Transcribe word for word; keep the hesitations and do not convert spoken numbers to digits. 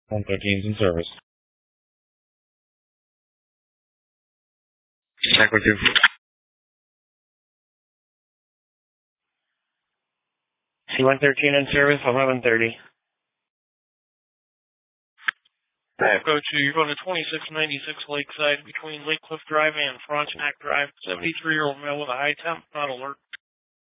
one thirteen's in service. Check with you. C one thirteen in service, eleven thirty. Go to, you're going to twenty-six ninety-six Lakeside between Lake Cliff Drive and Frontenac Drive. seventy-three-year-old male with a high temp, not alert.